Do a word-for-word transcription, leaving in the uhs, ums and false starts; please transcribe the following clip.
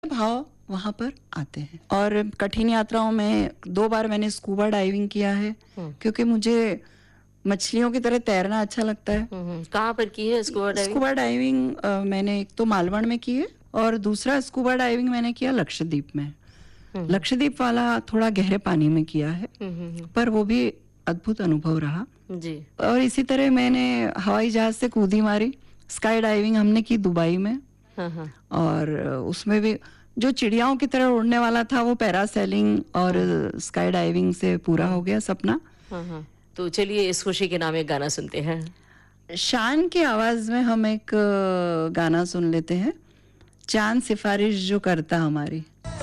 भाव वहां पर आते हैं। और कठिन यात्राओं में दो बार मैंने स्कूबा डाइविंग किया है, क्योंकि मुझे मछलियों की तरह तैरना अच्छा लगता है। कहाँ पर की है स्कूबा डाइविंग? स्कूबा डाइविंग अ, मैंने एक तो मालवण में की है और दूसरा स्कूबा डाइविंग मैंने किया लक्षद्वीप में। लक्षद्वीप वाला थोड़ा गहरे पानी में किया है, पर वो भी अद्भुत अनुभव रहा जी। और इसी तरह मैंने हवाई जहाज से कूदी मारी। स्काई डाइविंग हमने की दुबई में। हाँ हाँ। और उसमें भी जो चिड़ियाओं की तरह उड़ने वाला था वो पैरासेलिंग और स्काई डाइविंग से पूरा हो गया सपना। हाँ हाँ। तो चलिए इस खुशी के नाम एक गाना सुनते हैं। शान की आवाज में हम एक गाना सुन लेते हैं, चांद सिफारिश जो करता हमारी।